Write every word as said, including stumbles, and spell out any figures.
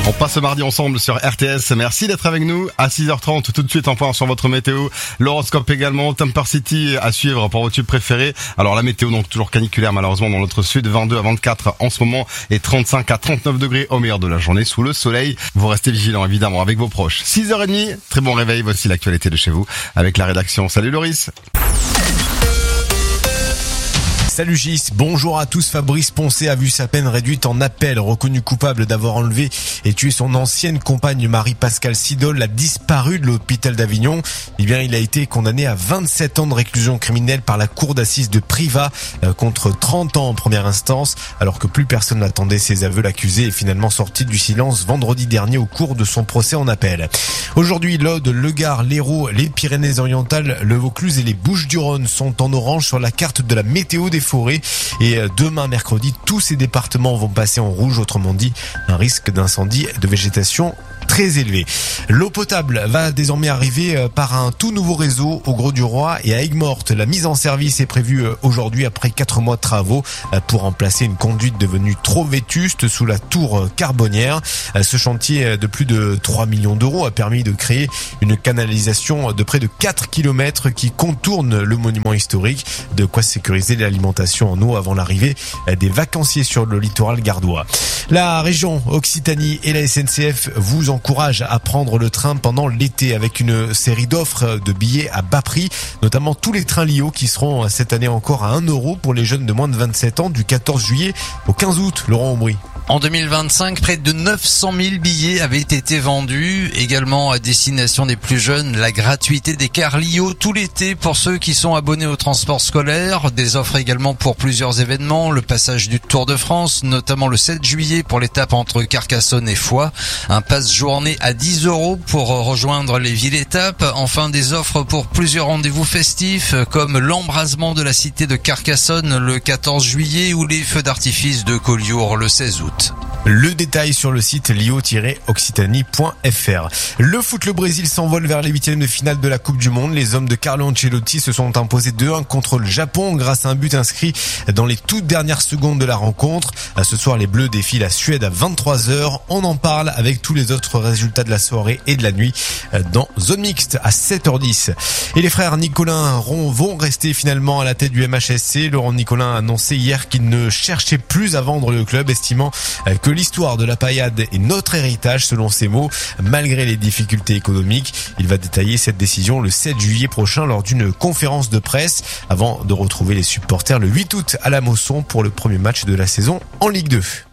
On passe ce mardi ensemble sur R T S. Merci d'être avec nous. À six heures trente, tout de suite, un point sur votre météo. L'horoscope également. Temper City à suivre pour vos tubes préférés. Alors la météo, donc toujours caniculaire malheureusement dans notre sud. vingt-deux à vingt-quatre en ce moment et trente-cinq à trente-neuf degrés au meilleur de la journée sous le soleil. Vous restez vigilants évidemment avec vos proches. six heures trente, très bon réveil. Voici l'actualité de chez vous avec la rédaction. Salut Loris. Salut Gis, bonjour à tous. Fabrice Poncet a vu sa peine réduite en appel. Reconnu coupable d'avoir enlevé et tué son ancienne compagne Marie-Pascale Sidol, la disparue de l'hôpital d'Avignon. Eh bien, il a été condamné à vingt-sept ans de réclusion criminelle par la cour d'assises de Privas euh, contre trente ans en première instance. Alors que plus personne n'attendait ses aveux, l'accusé est finalement sorti du silence vendredi dernier au cours de son procès en appel. Aujourd'hui, l'Aude, le Gard, l'Hérault, les Pyrénées-Orientales, le Vaucluse et les Bouches-du-Rhône sont en orange sur la carte de la météo des forêts. Et demain, mercredi, tous ces départements vont passer en rouge, autrement dit, un risque d'incendie de végétation très élevé. L'eau potable va désormais arriver par un tout nouveau réseau au Grau-du-Roi et à Aigues-Mortes. La mise en service est prévue aujourd'hui après quatre mois de travaux pour remplacer une conduite devenue trop vétuste sous la tour Carbonnière. Ce chantier de plus de trois millions d'euros a permis de créer une canalisation de près de quatre kilomètres qui contourne le monument historique, de quoi sécuriser l'alimentation en eau avant l'arrivée des vacanciers sur le littoral gardois. La région Occitanie et la S N C F vous encouragent à prendre le train pendant l'été avec une série d'offres de billets à bas prix, notamment tous les trains Lio qui seront cette année encore à un euro pour les jeunes de moins de vingt-sept ans du quatorze juillet au quinze août. Laurent Aubry. En deux mille vingt-cinq, près de neuf cent mille billets avaient été vendus. Également à destination des plus jeunes, la gratuité des cars Lio tout l'été pour ceux qui sont abonnés au transport scolaire. Des offres également pour plusieurs événements. Le passage du Tour de France, notamment le sept juillet pour l'étape entre Carcassonne et Foix. Un passe journée à dix euros pour rejoindre les villes-étapes. Enfin, des offres pour plusieurs rendez-vous festifs comme l'embrasement de la cité de Carcassonne le quatorze juillet ou les feux d'artifice de Collioure le seize août. Le détail sur le site lio tiret occitanie point f r. Le foot, le Brésil s'envole vers les huitièmes de finale de la Coupe du Monde. Les hommes de Carlo Ancelotti se sont imposés deux un contre le Japon grâce à un but inscrit dans les toutes dernières secondes de la rencontre. Ce soir, les Bleus défient la Suède à vingt-trois heures. On en parle avec tous les autres résultats de la soirée et de la nuit dans Zone Mixte à sept heures dix. Et les frères Nicolin vont rester finalement à la tête du M H S C. Laurent Nicolin a annoncé hier qu'il ne cherchait plus à vendre le club, estimant que l'histoire de la paillade est notre héritage, selon ses mots, malgré les difficultés économiques. Il va détailler cette décision le sept juillet prochain lors d'une conférence de presse avant de retrouver les supporters le huit août à la Mosson pour le premier match de la saison en Ligue deux.